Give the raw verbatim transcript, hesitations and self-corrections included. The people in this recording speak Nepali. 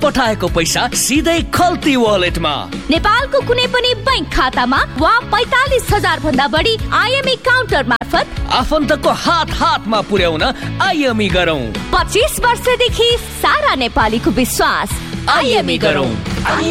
पठाएको पैसा सिधै खल्ती वालेटमा। नेपालको कुनै पनि बैंक खातामा वा पैतालिस हजार भन्दा बढी आइएमई काउन्टर मार्फत आफन्तको हात हातमा पुर्याउन आइएमई गरौँ। पच्चीस वर्षदेखि सारा नेपालीको विश्वास, आइएमई गरौँ।